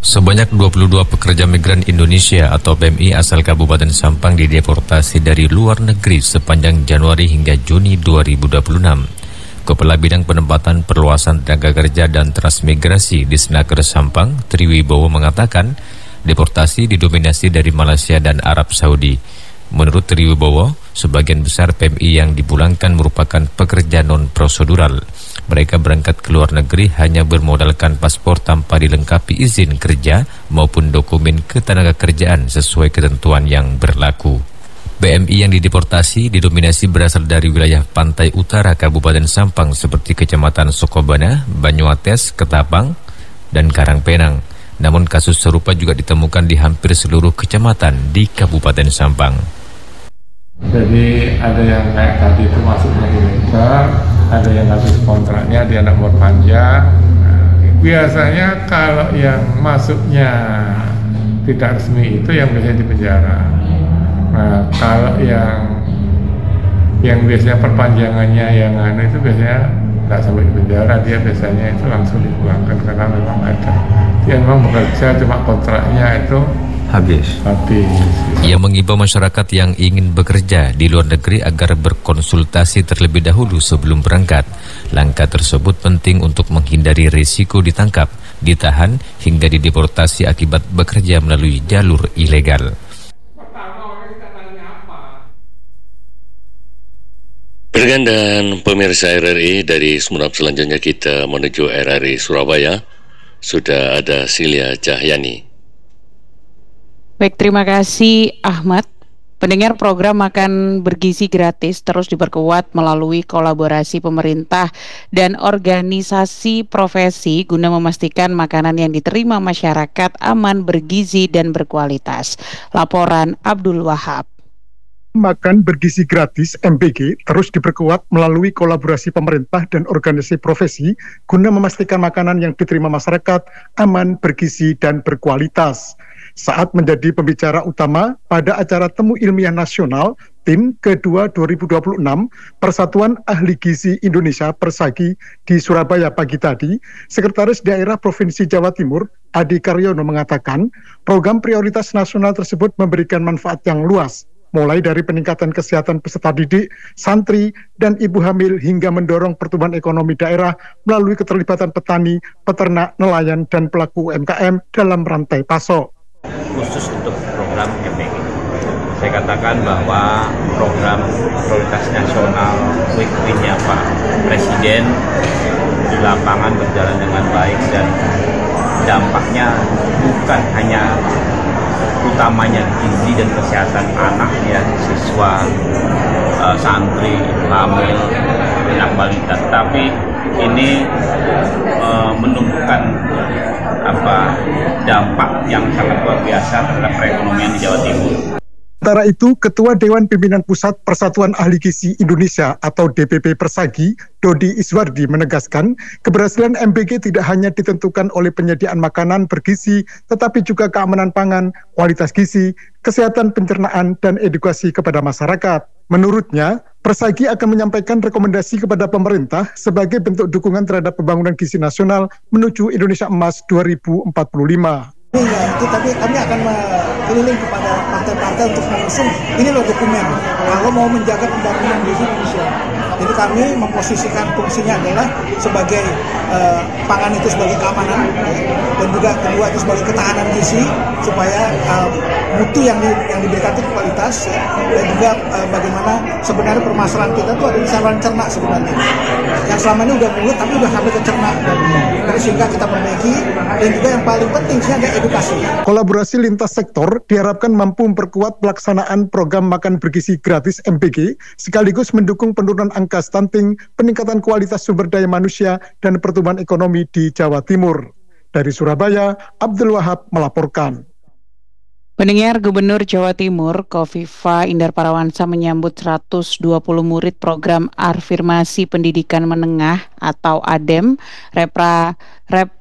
Sebanyak 22 pekerja migran Indonesia atau PMI asal Kabupaten Sampang dideportasi dari luar negeri sepanjang Januari hingga Juni 2026. Kepala Bidang Penempatan Perluasan Tenaga Kerja dan Transmigrasi di Snaker Sampang, Triwibowo mengatakan, deportasi didominasi dari Malaysia dan Arab Saudi. Menurut Triwibowo, sebagian besar PMI yang dipulangkan merupakan pekerja non-prosedural. Mereka berangkat ke luar negeri hanya bermodalkan paspor tanpa dilengkapi izin kerja maupun dokumen ketenagakerjaan sesuai ketentuan yang berlaku. PMI yang dideportasi didominasi berasal dari wilayah pantai utara Kabupaten Sampang seperti Kecamatan Sokobana, Banyuates, Ketapang, dan Karangpenang. Namun kasus serupa juga ditemukan di hampir seluruh kecamatan di Kabupaten Sampang. Jadi ada yang kayak tadi itu masuknya di meter, ada yang habis kontraknya dia nak memperpanjang. Biasanya kalau yang masuknya tidak resmi itu yang biasanya di penjara. Nah kalau yang biasanya perpanjangannya yang itu biasanya nggak sampai di penjara, dia biasanya itu langsung dipulangkan karena memang dia memang bekerja cuma kontraknya itu habis. Ia mengimbau masyarakat yang ingin bekerja di luar negeri agar berkonsultasi terlebih dahulu sebelum berangkat. Langkah tersebut penting untuk menghindari risiko ditangkap, ditahan, hingga dideportasi akibat bekerja melalui jalur ilegal. Pendengar dan pemirsa RRI, dari Sumeneb selanjutnya kita menuju RRI Surabaya. Sudah ada Silia Cahyani. Baik, terima kasih Ahmad. Pendengar, program makan bergizi gratis terus diperkuat melalui kolaborasi pemerintah dan organisasi profesi guna memastikan makanan yang diterima masyarakat aman, bergizi, dan berkualitas. Laporan Abdul Wahab. Makan bergizi gratis MBG terus diperkuat melalui kolaborasi pemerintah dan organisasi profesi guna memastikan makanan yang diterima masyarakat aman, bergizi, dan berkualitas. Saat menjadi pembicara utama pada acara Temu Ilmiah Nasional TIM kedua 2026 Persatuan Ahli Gizi Indonesia Persagi di Surabaya pagi tadi, Sekretaris Daerah Provinsi Jawa Timur Adi Karyono mengatakan program prioritas nasional tersebut memberikan manfaat yang luas, mulai dari peningkatan kesehatan peserta didik, santri, dan ibu hamil hingga mendorong pertumbuhan ekonomi daerah melalui keterlibatan petani, peternak, nelayan, dan pelaku UMKM dalam rantai pasok. Khusus untuk program MBG, saya katakan bahwa program prioritas nasional quick win-nya Pak Presiden di lapangan berjalan dengan baik dan dampaknya bukan hanya utamanya gizi dan kesehatan anak ya, siswa, santri, hamil, anak balita, tapi ini menumbuhkan dampak yang sangat luar biasa terhadap perekonomian di Jawa Timur. Sementara itu, Ketua Dewan Pimpinan Pusat Persatuan Ahli Gizi Indonesia atau DPP Persagi, Dodi Iswardi menegaskan, keberhasilan MBG tidak hanya ditentukan oleh penyediaan makanan bergizi, tetapi juga keamanan pangan, kualitas gizi, kesehatan pencernaan, dan edukasi kepada masyarakat. Menurutnya, Persagi akan menyampaikan rekomendasi kepada pemerintah sebagai bentuk dukungan terhadap pembangunan gizi nasional menuju Indonesia Emas 2045. Tapi kami akan keliling kepada partai-partai untuk mengusung ini loh dokumen kalau mau menjaga pembangunan gizi Indonesia. Jadi kami memposisikan fungsinya adalah sebagai pangan itu sebagai keamanan dan juga kedua itu sebagai ketahanan gizi supaya mutu yang diberikan itu kualitas dan juga bagaimana sebenarnya permasalahan kita itu ada di saluran cerna sebenarnya yang selama ini udah mulut tapi udah sampai ke cerna, jadi sehingga kita perbaiki dan juga yang paling penting sih ada edukasi. Kolaborasi lintas sektor diharapkan mampu memperkuat pelaksanaan program makan bergizi gratis MBG sekaligus mendukung penurunan angka stunting, peningkatan kualitas sumber daya manusia, dan pertumbuhan ekonomi di Jawa Timur. Dari Surabaya, Abdul Wahab melaporkan. Pendengar, Gubernur Jawa Timur Kofifa Indar Parawansa menyambut 120 murid program Afirmasi Pendidikan Menengah atau ADEM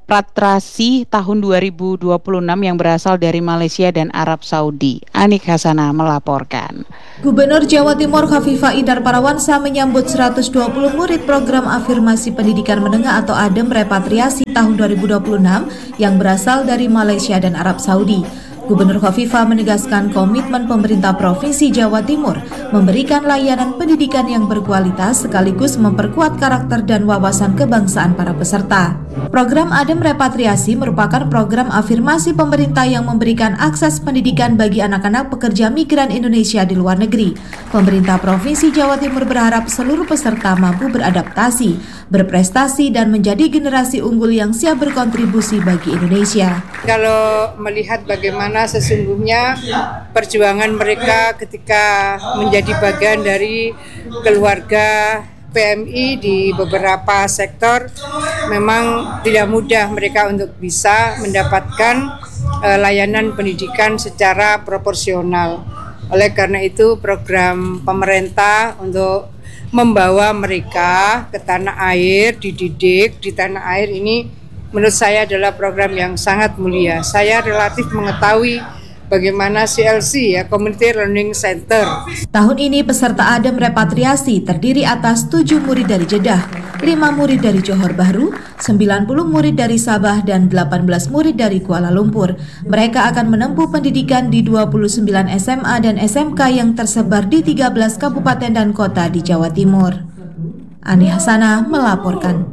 repatriasi tahun 2026 yang berasal dari Malaysia dan Arab Saudi. Anik Hasanah melaporkan. Gubernur Jawa Timur Khofifah Indar Parawansa menyambut 120 murid program afirmasi pendidikan menengah atau ADEM repatriasi tahun 2026 yang berasal dari Malaysia dan Arab Saudi. Gubernur Khofifah menegaskan komitmen pemerintah Provinsi Jawa Timur memberikan layanan pendidikan yang berkualitas sekaligus memperkuat karakter dan wawasan kebangsaan para peserta. Program ADEM Repatriasi merupakan program afirmasi pemerintah yang memberikan akses pendidikan bagi anak-anak pekerja migran Indonesia di luar negeri. Pemerintah Provinsi Jawa Timur berharap seluruh peserta mampu beradaptasi, berprestasi, dan menjadi generasi unggul yang siap berkontribusi bagi Indonesia. Kalau melihat bagaimana sesungguhnya perjuangan mereka ketika menjadi bagian dari keluarga PMI di beberapa sektor, memang tidak mudah mereka untuk bisa mendapatkan layanan pendidikan secara proporsional. Oleh karena itu program pemerintah untuk membawa mereka ke tanah air, dididik di tanah air ini menurut saya adalah program yang sangat mulia. Saya relatif mengetahui bagaimana CLC, Community Learning Center. Tahun ini peserta ADEM repatriasi terdiri atas 7 murid dari Jeddah, 5 murid dari Johor Bahru, 90 murid dari Sabah, dan 18 murid dari Kuala Lumpur. Mereka akan menempuh pendidikan di 29 SMA dan SMK yang tersebar di 13 kabupaten dan kota di Jawa Timur. Ani Hasanah melaporkan.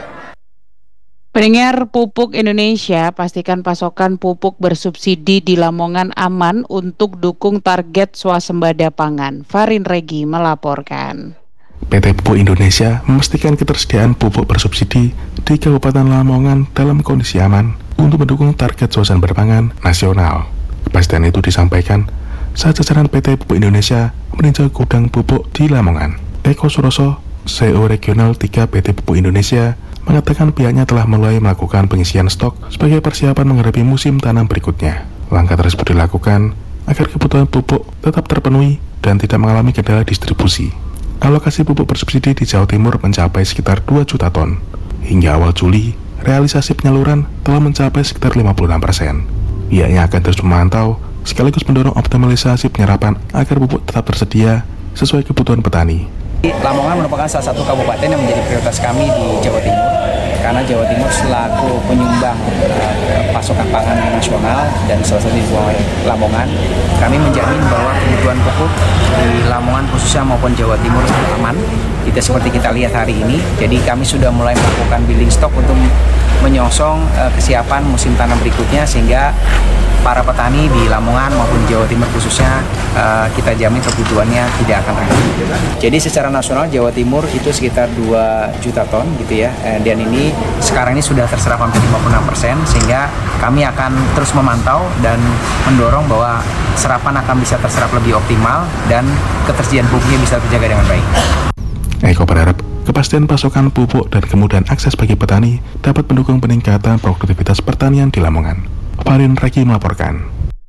Pendengar Pupuk Indonesia, pastikan pasokan pupuk bersubsidi di Lamongan aman untuk dukung target swasembada pangan. Farin Regi melaporkan. PT Pupuk Indonesia memastikan ketersediaan pupuk bersubsidi di Kabupaten Lamongan dalam kondisi aman untuk mendukung target swasembada pangan nasional. Kepastian itu disampaikan saat jajaran PT Pupuk Indonesia meninjau gudang pupuk di Lamongan. Eko Suroso, CEO Regional 3 PT Pupuk Indonesia, mengatakan pihaknya telah mulai melakukan pengisian stok sebagai persiapan menghadapi musim tanam berikutnya. Langkah tersebut dilakukan agar kebutuhan pupuk tetap terpenuhi dan tidak mengalami kendala distribusi. Alokasi pupuk bersubsidi di Jawa Timur mencapai sekitar 2 juta ton. Hingga awal Juli, realisasi penyaluran telah mencapai sekitar 56%. Pihaknya akan terus memantau sekaligus mendorong optimalisasi penyerapan agar pupuk tetap tersedia sesuai kebutuhan petani. Lamongan merupakan salah satu kabupaten yang menjadi prioritas kami di Jawa Timur, karena Jawa Timur selaku penyumbang pasokan pangan nasional dan salah satu di Lamongan, kami menjamin bahwa kebutuhan pupuk di Lamongan khususnya maupun Jawa Timur aman. Seperti kita lihat hari ini, jadi kami sudah mulai melakukan building stock untuk menyongsong kesiapan musim tanam berikutnya, sehingga para petani di Lamongan maupun Jawa Timur khususnya kita jamin kebutuhannya tidak akan terganggu. Jadi secara nasional Jawa Timur itu sekitar 2 juta ton gitu ya, dan ini sekarang ini sudah terserap hampir 56%, sehingga kami akan terus memantau dan mendorong bahwa serapan akan bisa terserap lebih optimal dan ketersediaan pupuknya bisa terjaga dengan baik. Eko berharap kepastian pasokan pupuk dan kemudahan akses bagi petani dapat mendukung peningkatan produktivitas pertanian di Lamongan. Farin Reki melaporkan.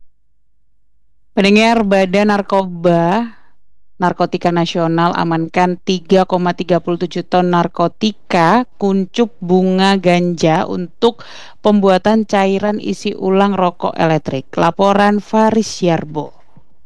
Pendengar, Badan Narkotika Nasional amankan 3,37 ton narkotika kuncup bunga ganja untuk pembuatan cairan isi ulang rokok elektrik. Laporan Faris Yarbo.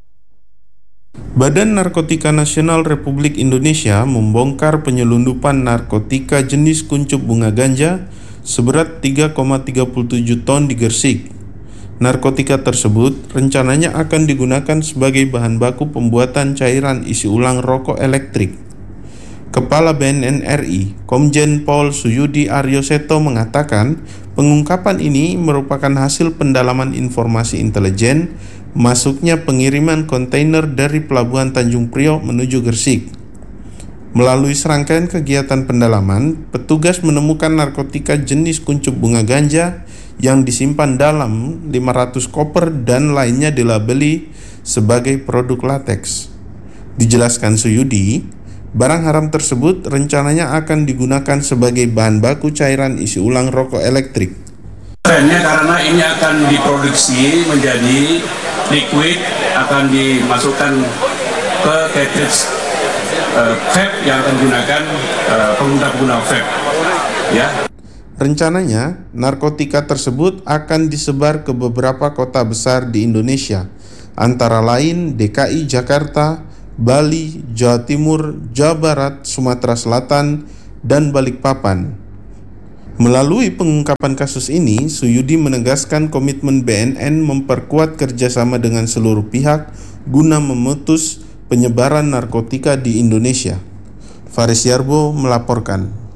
Badan Narkotika Nasional Republik Indonesia membongkar penyelundupan narkotika jenis kuncup bunga ganja seberat 3,37 ton di Gresik. Narkotika tersebut rencananya akan digunakan sebagai bahan baku pembuatan cairan isi ulang rokok elektrik. Kepala BNN RI, Komjen Pol Suyudi Aryoseto mengatakan pengungkapan ini merupakan hasil pendalaman informasi intelijen masuknya pengiriman kontainer dari Pelabuhan Tanjung Priok menuju Gresik. Melalui serangkaian kegiatan pendalaman, petugas menemukan narkotika jenis kuncup bunga ganja yang disimpan dalam 500 koper dan lainnya dilabeli sebagai produk lateks. Dijelaskan Suyudi, barang haram tersebut rencananya akan digunakan sebagai bahan baku cairan isi ulang rokok elektrik. Trennya karena ini akan diproduksi menjadi liquid, akan dimasukkan ke cartridge vape yang akan digunakan pengguna vape, ya. Rencananya, narkotika tersebut akan disebar ke beberapa kota besar di Indonesia, antara lain DKI Jakarta, Bali, Jawa Timur, Jawa Barat, Sumatera Selatan, dan Balikpapan. Melalui pengungkapan kasus ini, Suyudi menegaskan komitmen BNN memperkuat kerjasama dengan seluruh pihak guna memutus penyebaran narkotika di Indonesia. Faris Yarbo melaporkan.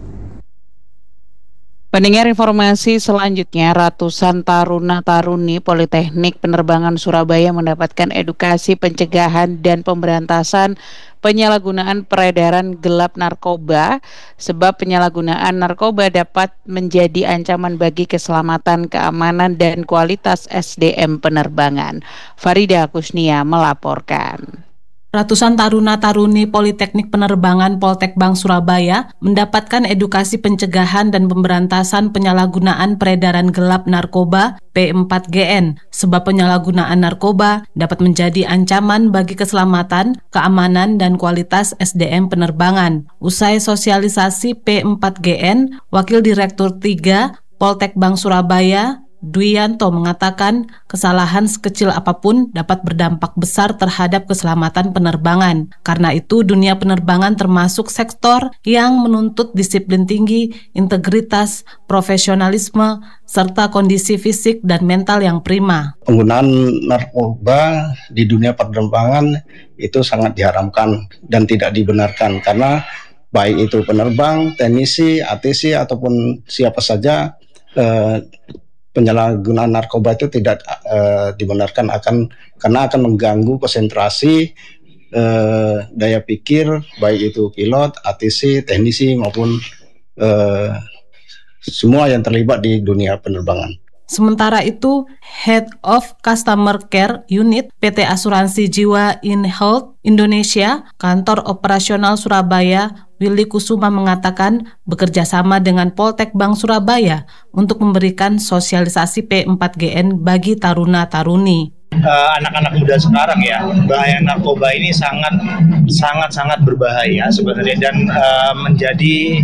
Pendengar, informasi selanjutnya, ratusan taruna-taruni Politeknik Penerbangan Surabaya mendapatkan edukasi pencegahan dan pemberantasan penyalahgunaan peredaran gelap narkoba, sebab penyalahgunaan narkoba dapat menjadi ancaman bagi keselamatan, keamanan, dan kualitas SDM penerbangan. Farida Kusnia melaporkan. Ratusan taruna-taruni Politeknik Penerbangan Poltekbang Surabaya mendapatkan edukasi pencegahan dan pemberantasan penyalahgunaan peredaran gelap narkoba P4GN, sebab penyalahgunaan narkoba dapat menjadi ancaman bagi keselamatan, keamanan, dan kualitas SDM penerbangan. Usai sosialisasi P4GN, Wakil Direktur 3 Poltekbang Surabaya Dwianto mengatakan kesalahan sekecil apapun dapat berdampak besar terhadap keselamatan penerbangan. Karena itu, dunia penerbangan termasuk sektor yang menuntut disiplin tinggi, integritas, profesionalisme, serta kondisi fisik dan mental yang prima. Penggunaan narkoba di dunia penerbangan itu sangat diharamkan dan tidak dibenarkan, karena baik itu penerbang, teknisi, ATC, ataupun siapa saja, penyalahgunaan narkoba itu tidak dibenarkan karena akan mengganggu konsentrasi, daya pikir, baik itu pilot, ATC, teknisi maupun semua yang terlibat di dunia penerbangan. Sementara itu, Head of Customer Care Unit PT Asuransi Jiwa InHealth Indonesia, Kantor Operasional Surabaya, Willy Kusuma mengatakan bekerja sama dengan Poltekbang Surabaya untuk memberikan sosialisasi P4GN bagi taruna-taruni. Anak-anak muda sekarang ya, bahaya narkoba ini sangat berbahaya sebenarnya, dan menjadi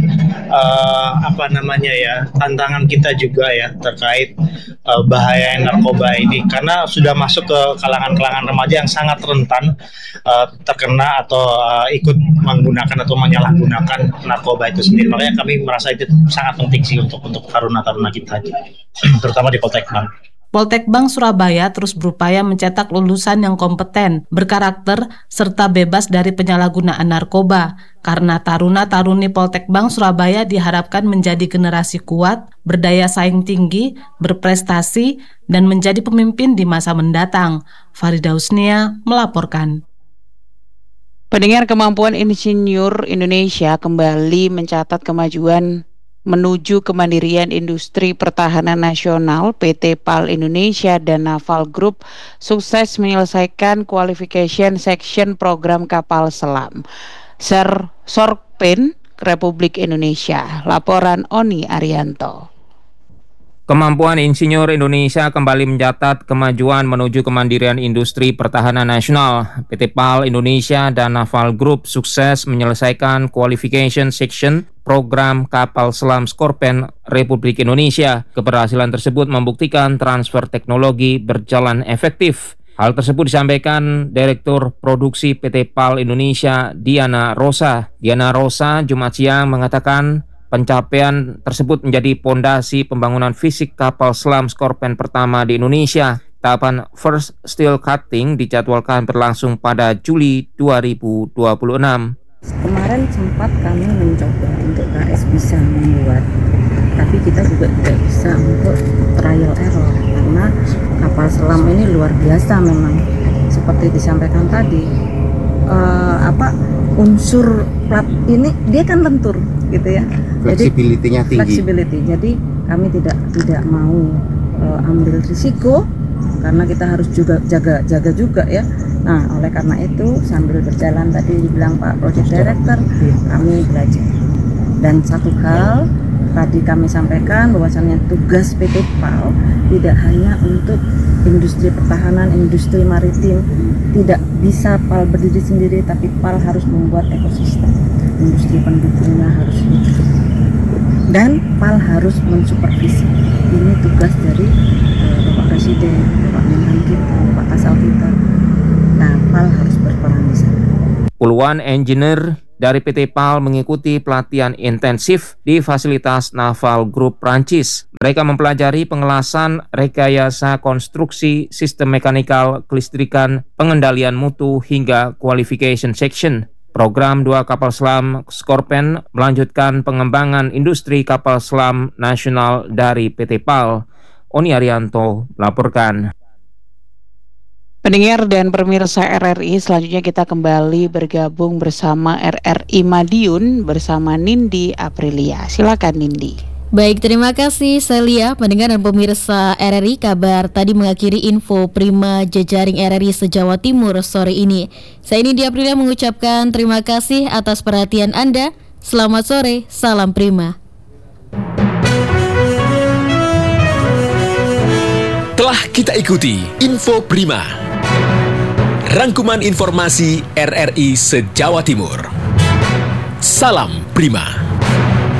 tantangan kita juga ya terkait bahaya narkoba ini, karena sudah masuk ke kalangan remaja yang sangat rentan terkena atau ikut menggunakan atau menyalahgunakan narkoba itu sendiri. Makanya kami merasa itu sangat penting sih untuk taruna-taruna kita, terutama di Poltekbang. Poltekbang Surabaya terus berupaya mencetak lulusan yang kompeten, berkarakter, serta bebas dari penyalahgunaan narkoba. Karena taruna-taruni Poltekbang Surabaya diharapkan menjadi generasi kuat, berdaya saing tinggi, berprestasi, dan menjadi pemimpin di masa mendatang. Farida Husnia melaporkan. Pendengar, kemampuan insinyur Indonesia kembali mencatat kemajuan menuju kemandirian industri pertahanan nasional. PT PAL Indonesia dan Naval Group sukses menyelesaikan qualification section program kapal selam Sorpen Republik Indonesia. Laporan Oni Arianto. Kemampuan insinyur Indonesia kembali mencatat kemajuan menuju kemandirian industri pertahanan nasional. PT PAL Indonesia dan Naval Group sukses menyelesaikan qualification section program kapal selam Skorpen Republik Indonesia. Keberhasilan tersebut membuktikan transfer teknologi berjalan efektif. Hal tersebut disampaikan Direktur Produksi PT PAL Indonesia, Diana Rosa. Diana Rosa Jumat siang mengatakan pencapaian tersebut menjadi pondasi pembangunan fisik kapal selam Skorpen pertama di Indonesia. Tahapan first steel cutting dijadwalkan berlangsung pada Juli 2026. Kemarin sempat kami mencoba untuk KS bisa membuat, tapi kita juga tidak bisa untuk trial error, karena kapal selam ini luar biasa memang. Seperti disampaikan tadi, unsur plat ini dia kan lentur gitu ya. Fleksibilitinya tinggi. Flexibility. Jadi kami tidak mau ambil risiko, karena kita harus juga jaga juga ya. Nah, oleh karena itu sambil berjalan tadi dibilang Pak Project Director, kami belajar. Dan satu hal tadi kami sampaikan bahwasannya tugas PT PAL tidak hanya untuk industri pertahanan, industri maritim. Tidak bisa PAL berdiri sendiri, tapi PAL harus membuat ekosistem. Industri pendukungnya harus hidup. dan PAL harus mensupervisi. Ini tugas dari Bapak Presiden, Bapak Menhan kita, Bapak Kasal kita. Nah, PAL harus berperan di sana. Puluhan engineer dari PT PAL mengikuti pelatihan intensif di fasilitas Naval Group Prancis. Mereka mempelajari pengelasan, rekayasa konstruksi, sistem mekanikal, kelistrikan, pengendalian mutu, hingga qualification section. Program 2 kapal selam Scorpion melanjutkan pengembangan industri kapal selam nasional dari PT PAL. Oni Arianto melaporkan. Pendengar dan pemirsa RRI, selanjutnya kita kembali bergabung bersama RRI Madiun bersama Nindi Aprilia. Silakan Nindi. Baik, terima kasih Celia. Pendengar dan pemirsa RRI, kabar tadi mengakhiri info Prima jejaring RRI se-Jawa Timur sore ini. Saya Nindi Aprilia mengucapkan terima kasih atas perhatian Anda. Selamat sore, salam Prima. Telah kita ikuti Info Prima, rangkuman informasi RRI se-Jawa Timur. Salam Prima.